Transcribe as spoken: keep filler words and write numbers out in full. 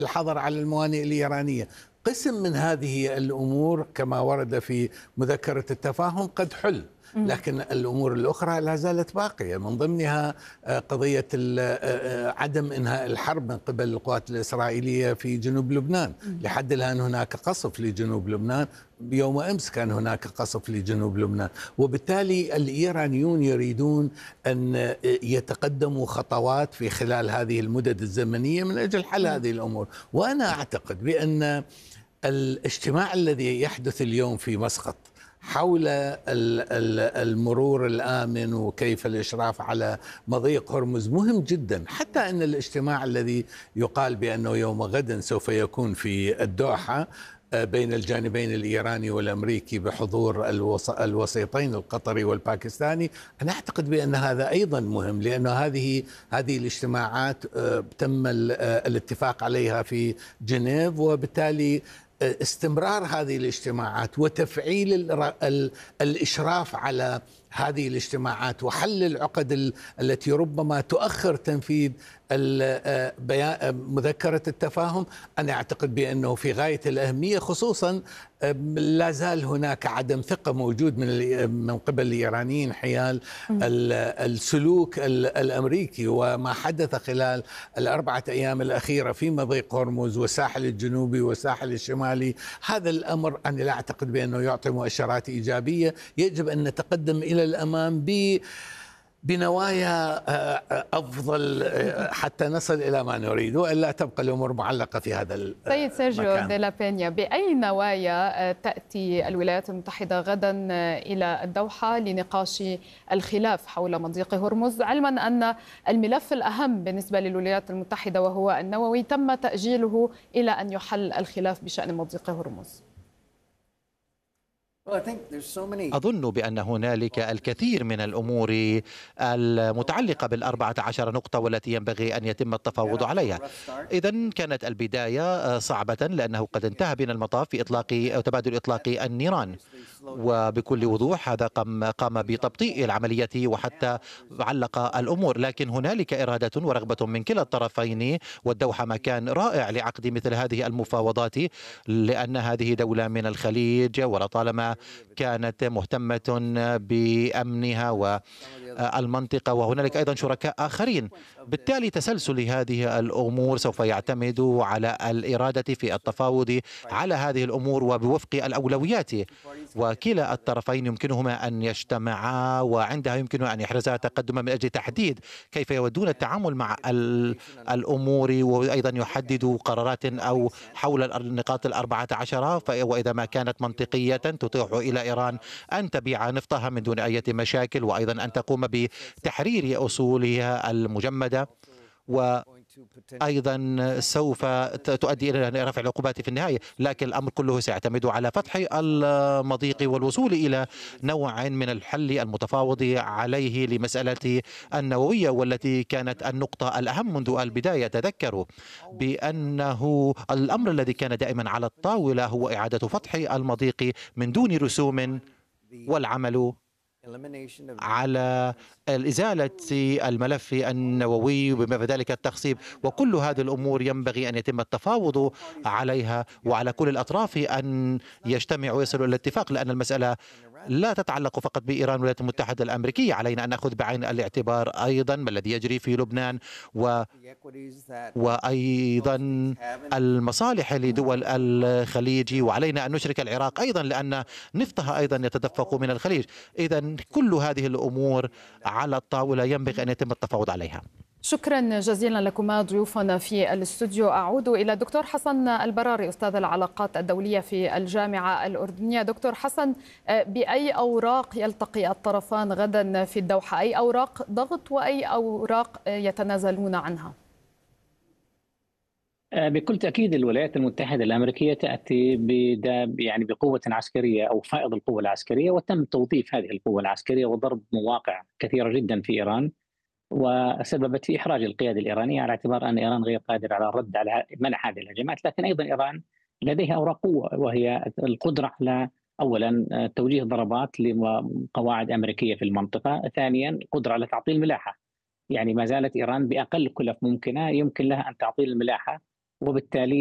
الحظر على الموانئ الإيرانية. قسم من هذه الأمور كما ورد في مذكرة التفاهم قد حل، لكن الأمور الأخرى لا زالت باقية، من ضمنها قضية عدم إنهاء الحرب من قبل القوات الإسرائيلية في جنوب لبنان. لحد الآن هناك قصف لجنوب لبنان، يوم أمس كان هناك قصف لجنوب لبنان، وبالتالي الإيرانيون يريدون أن يتقدموا خطوات في خلال هذه المدد الزمنية من أجل حل هذه الأمور. وأنا أعتقد بأن الاجتماع الذي يحدث اليوم في مسقط حول المرور الآمن وكيف الإشراف على مضيق هرمز مهم جدا، حتى أن الاجتماع الذي يقال بأنه يوم غد سوف يكون في الدوحة بين الجانبين الإيراني والأمريكي بحضور الوسيطين القطري والباكستاني، أنا أعتقد بأن هذا أيضا مهم، لأن هذه هذه الاجتماعات تم الاتفاق عليها في جنيف، وبالتالي استمرار هذه الاجتماعات وتفعيل الإشراف على هذه الاجتماعات وحل العقد التي ربما تؤخر تنفيذ مذكرة التفاهم، أنا أعتقد بأنه في غاية الأهمية، خصوصا لا زال هناك عدم ثقة موجود من من قبل الإيرانيين حيال السلوك الأمريكي وما حدث خلال الأربعة أيام الأخيرة في مضيق هرمز والساحل الجنوبي والساحل الشمالي. هذا الأمر أنا لا أعتقد بأنه يعطي مؤشرات إيجابية. يجب أن نتقدم إلى الأمام ب بنوايا أفضل حتى نصل إلى ما نريد، وإلا تبقى الأمور معلقة في هذا المكان. سيد سيرجيو دي لا بينيا، بأي نوايا تأتي الولايات المتحدة غدا إلى الدوحة لنقاش الخلاف حول مضيق هرمز، علما أن الملف الأهم بالنسبة للولايات المتحدة وهو النووي تم تأجيله إلى أن يحل الخلاف بشأن مضيق هرمز؟ أظن بأن هنالك الكثير من الأمور المتعلقة بالأربعة عشر نقطة والتي ينبغي أن يتم التفاوض عليها. إذن كانت البداية صعبة لأنه قد انتهى بنا المطاف في إطلاق أو تبادل إطلاق النيران، وبكل وضوح هذا قام قام بتبطيء العملية وحتى علق الأمور، لكن هنالك إرادة ورغبة من كلا الطرفين، والدوحة مكان رائع لعقد مثل هذه المفاوضات، لأن هذه دولة من الخليج ولطالما كانت مهتمة بأمنها والمنطقة، وهنالك أيضا شركاء آخرين. بالتالي تسلسل هذه الأمور سوف يعتمد على الإرادة في التفاوض على هذه الأمور وبوفق الأولويات، وكلا الطرفين يمكنهما أن يجتمعا وعندها يمكن أن يحرزا تقدما من أجل تحديد كيف يودون التعامل مع الأمور، وأيضا يحددوا قرارات أو حول النقاط الأربعة عشر، وإذا ما كانت منطقية تتيح إلى إيران أن تبيع نفطها من دون أي مشاكل، وأيضا أن تقوم بتحرير أصولها المجمدة، وأيضا سوف تؤدي إلى رفع العقوبات في النهاية. لكن الأمر كله سيعتمد على فتح المضيق والوصول إلى نوع من الحل المتفاوض عليه لمسألة النووية، والتي كانت النقطة الأهم منذ البداية. تذكروا بأنه الأمر الذي كان دائما على الطاولة هو إعادة فتح المضيق من دون رسوم، والعمل على إزالة الملف النووي وبما في ذلك التخصيب، وكل هذه الأمور ينبغي أن يتم التفاوض عليها، وعلى كل الأطراف أن يجتمعوا ويصلوا إلى الاتفاق، لأن المسألة لا تتعلق فقط بإيران والولايات المتحدة الأمريكية. علينا أن نأخذ بعين الاعتبار أيضا ما الذي يجري في لبنان و... وأيضا المصالح لدول الخليج، وعلينا أن نشرك العراق أيضا لأن نفطها أيضا يتدفق من الخليج. إذن كل هذه الأمور على الطاولة ينبغي أن يتم التفاوض عليها. شكرا جزيلا لكما ضيوفنا في الاستوديو. أعود إلى الدكتور حسن البراري، أستاذ العلاقات الدولية في الجامعة الأردنية. دكتور حسن، بأي أوراق يلتقي الطرفان غدا في الدوحة؟ أي أوراق ضغط وأي أوراق يتنازلون عنها؟ بكل تأكيد الولايات المتحدة الأمريكية تأتي يعني بقوة عسكرية أو فائض القوة العسكرية، وتم توظيف هذه القوة العسكرية وضرب مواقع كثيرة جدا في إيران، وسببت في إحراج القيادة الإيرانية على اعتبار أن إيران غير قادرة على الرد على منع هذه الهجمات. لكن أيضا إيران لديها أوراق قوة، وهي القدرة على أولا توجيه ضربات لقواعد أمريكية في المنطقة، ثانيا القدرة على تعطيل ملاحة. يعني ما زالت إيران بأقل كلف ممكنة يمكن لها أن تعطيل الملاحة وبالتالي